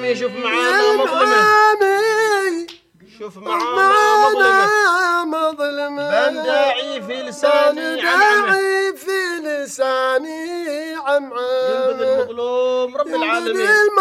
عمي شوف معانا مظلمة، شوف معانا مظلمة، بنداعي في لساني عمعمة، ينبذ المظلوم رب العالمين.